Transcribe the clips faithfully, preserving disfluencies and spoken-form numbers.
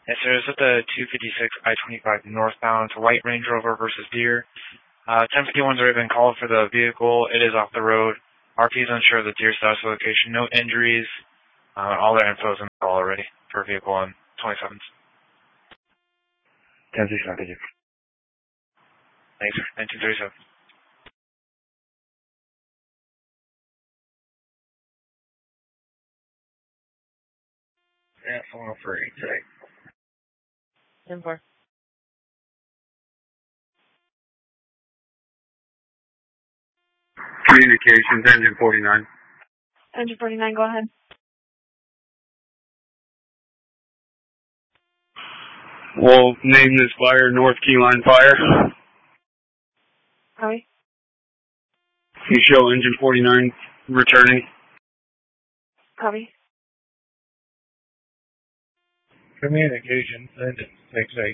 Yes, sir. It's at the two fifty-six I twenty-five northbound. It's a white Range Rover versus Deer. Uh, ten fifty-one's already been called for the vehicle. It is off the road. R P is unsure of the Deer status location. No injuries. Uh, all their info is in the call already for vehicle on twenty-seventh. ten sixty-nine, thank you. Thanks, sir. nineteen thirty-seven. Yeah, one oh three today. ten four. Communications, engine forty-nine. Engine forty-nine, go ahead. We'll name this fire North Keyline Fire. Copy. You show engine forty-nine returning. Copy. Communications, engine six eight.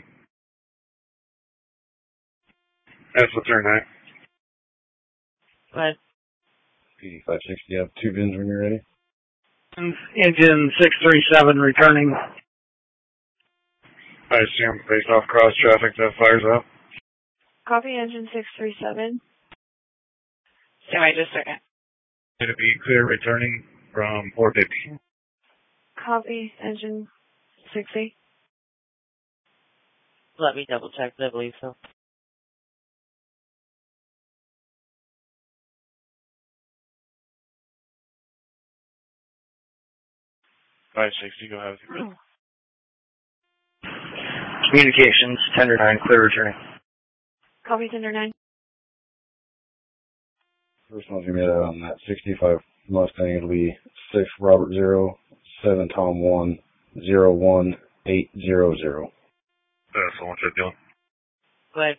That's what's turn that. Go ahead. P D five sixty, you have two V I Ns when you're ready. Engine six three seven returning. I assume based off cross traffic that fires up. Copy, engine six three seven. Stand by just a second. It'll be clear returning from four fifty. Copy, engine six eight. Let me double check, I believe so. five sixty, go ahead. Communications, tender nine, clear returning. Copy, tender nine. First one's gonna be out on that sixty-five Mustang. It'll be six Robert zero, seven Tom one, zero one eight zero zero. That's the one you're doing. Go ahead.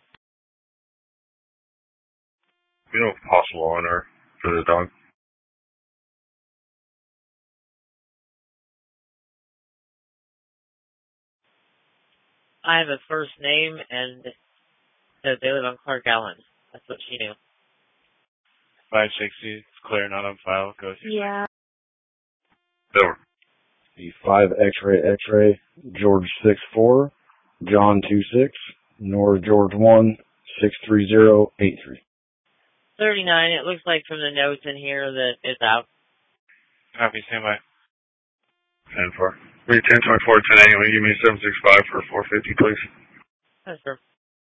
You know, possible owner for the dog. I have a first name and says they live on Clark Allen. That's what she knew. five sixty, it's clear, not on file. Go through. Yeah. Over. The five X-ray X-ray, George six four, John two six, North George one, six three zero eight three. thirty-nine, it looks like from the notes in here that it's out. Copy, stand by. ten four. We ten twenty-four, ten A M. Will you give me seven six five for four fifty, please? That's perfect.